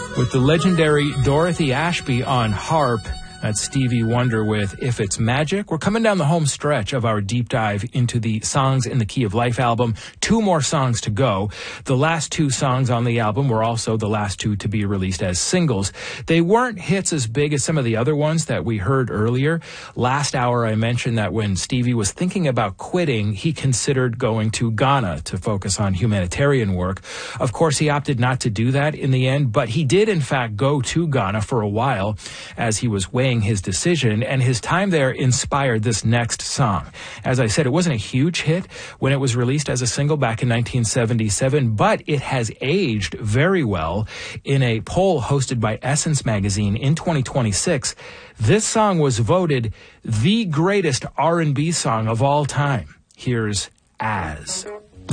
With the legendary Dorothy Ashby on harp. That's Stevie Wonder with If It's Magic. We're coming down the home stretch of our deep dive into the Songs in the Key of Life album. 2 more songs to go. The last 2 songs on the album were also the last 2 to be released as singles. They weren't hits as big as some of the other ones that we heard earlier. Last hour, I mentioned that when Stevie was thinking about quitting, he considered going to Ghana to focus on humanitarian work. Of course, he opted not to do that in the end, but he did, in fact, go to Ghana for a while as he was weighing his decision, and his time there inspired this next song. As I said, it wasn't a huge hit when it was released as a single back in 1977, but it has aged very well. In a poll hosted by Essence magazine in 2026, this song was voted the greatest R&B song of all time. Here's As.